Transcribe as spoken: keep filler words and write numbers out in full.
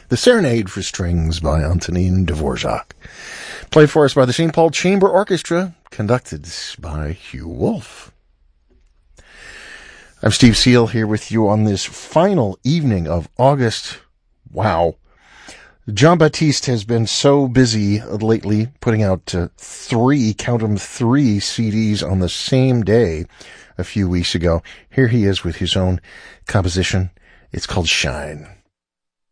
The Serenade for Strings by Antonin Dvorak. Played for us by the Saint Paul Chamber Orchestra, conducted by Hugh Wolf. I'm Steve Seal here with you on this final evening of August. Wow. Jean-Baptiste has been so busy lately putting out uh, three, count them, three C Ds on the same day a few weeks ago. Here he is with his own composition. It's called Shine.